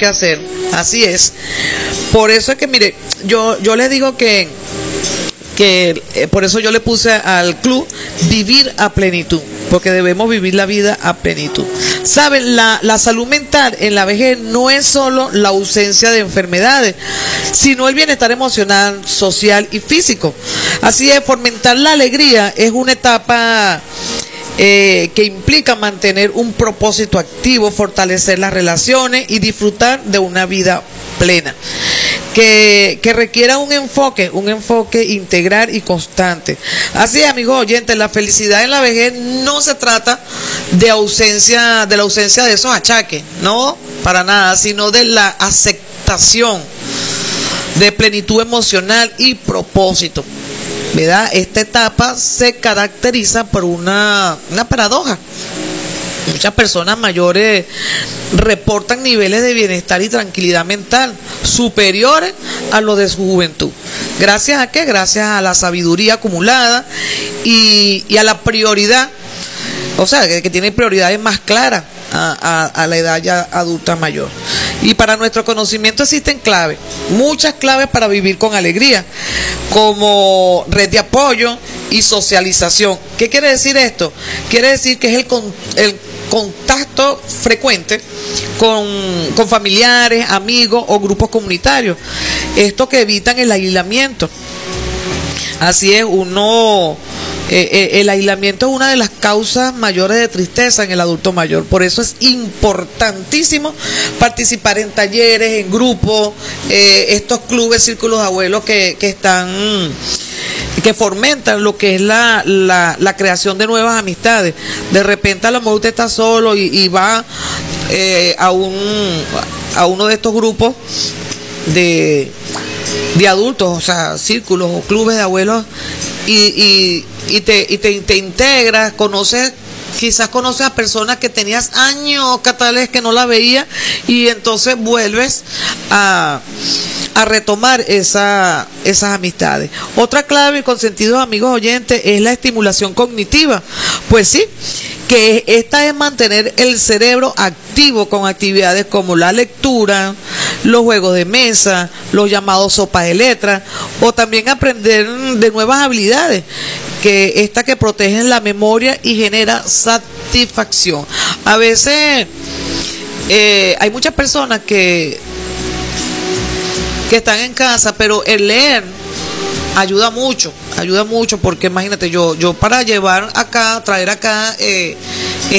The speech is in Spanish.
que hacer. Así es. Por eso es que, mire, yo les digo que por eso yo le puse al club vivir a plenitud, porque debemos vivir la vida a plenitud. Saben, la salud mental en la vejez no es solo la ausencia de enfermedades, sino el bienestar emocional, social y físico. Así es, fomentar la alegría es una etapa que implica mantener un propósito activo, fortalecer las relaciones y disfrutar de una vida plena. Que requiera un enfoque integral y constante. Así es, amigos oyentes, la felicidad en la vejez no se trata de la ausencia de esos achaques, no, para nada, sino de la aceptación de plenitud emocional y propósito, ¿verdad? Esta etapa se caracteriza por una paradoja. Muchas personas mayores reportan niveles de bienestar y tranquilidad mental superiores a los de su juventud. ¿Gracias a qué? Gracias a la sabiduría acumulada y a la prioridad, o sea, que tiene prioridades más claras a la edad ya adulta mayor. Y para nuestro conocimiento existen claves, muchas claves para vivir con alegría, como red de apoyo y socialización. ¿Qué quiere decir esto? Quiere decir que es el contacto frecuente con familiares, amigos o grupos comunitarios. Esto que evitan el aislamiento. Así es, el aislamiento es una de las causas mayores de tristeza en el adulto mayor. Por eso es importantísimo participar en talleres, en grupos, estos clubes, círculos de abuelos que fomentan lo que es la creación de nuevas amistades. De repente a lo mejor usted está solo y va a uno de estos grupos de adultos, o sea, círculos o clubes de abuelos, y te integras, quizás conoces a personas que tenías años catales que no la veías, y entonces vuelves a retomar esas amistades. Otra clave, con sentido, amigos oyentes, es la estimulación cognitiva. Pues sí, que esta es mantener el cerebro activo con actividades como la lectura, los juegos de mesa, los llamados sopas de letras, o también aprender de nuevas habilidades, que protegen la memoria y genera satisfacción. A veces hay muchas personas que están en casa, pero el leer ayuda mucho, porque imagínate, yo para traer acá